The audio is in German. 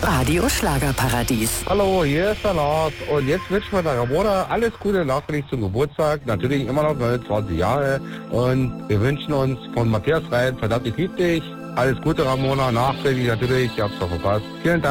Radio Schlagerparadies. Hallo, hier ist der Lars und jetzt wünsche ich mir der Ramona alles Gute nachträglich zum Geburtstag. Natürlich immer noch 29 Jahre und wir wünschen uns von Matthias Rein, verdammt ich lieb dich. Alles Gute Ramona, nachträglich natürlich, ich hab's doch verpasst. Vielen Dank.